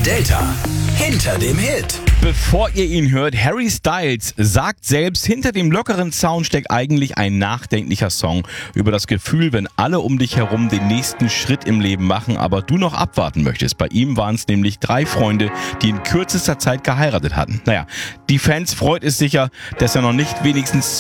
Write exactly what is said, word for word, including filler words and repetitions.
Delta hinter dem Hit. Bevor ihr ihn hört, Harry Styles sagt selbst, hinter dem lockeren Sound steckt eigentlich ein nachdenklicher Song über das Gefühl, wenn alle um dich herum den nächsten Schritt im Leben machen, aber du noch abwarten möchtest. Bei ihm waren es nämlich drei Freunde, die in kürzester Zeit geheiratet hatten. Naja, die Fans freut es sicher, dass er noch nicht wenigstens